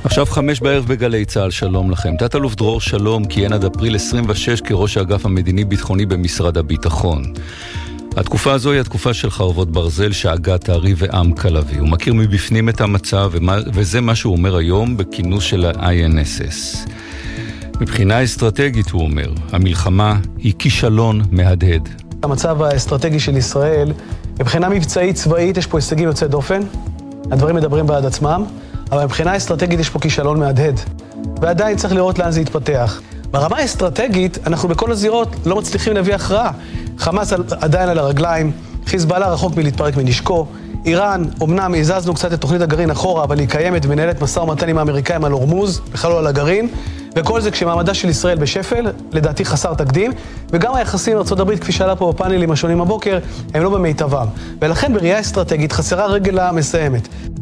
עכשיו 5 בערב בגלי צהל, שלום לכם. תת-אלוף דרור שלום כיהן עד אפריל 26 כראש האגף המדיני-ביטחוני במשרד הביטחון. התקופה הזו היא התקופה של חרבות ברזל שהגה תארי ועם קלבי. הוא מכיר מבפנים את המצב, וזה מה שהוא אומר היום בכינוס של ה-INSS. מבחינה אסטרטגית הוא אומר, המלחמה היא כישלון מהדהד. המצב האסטרטגי של ישראל, מבחינה מבצעית צבאית יש פה הישגים יוצאי דופן, הדברים מדברים בעד עצמם, אבל מבחינה אסטרטגית יש פה כישלון מהדהד, ועדיין צריך לראות לאן זה יתפתח. ברמה האסטרטגית אנחנו בכל הזירות לא מצליחים להביא הכרעה. חמאס עדיין על הרגליים, חיזבאללה רחוק מלהתפרק מנשקו, איראן, אמנם הזזנו קצת את תוכנית הגרעין אחורה, אבל היא קיימת ומנהלת משא ומתן עם האמריקאים על הורמוז, בכלל לא על הגרעין, וכל זה כשמעמדה של ישראל בשפל, לדעתי חסר תקדים, וגם היחסים עם ארצות הברית, כפי שעלה פה בפאנלים השונים הבוקר, הם לא במיטבם. ולכן בראייה אסטרטגית חסרה רגל המסיימת.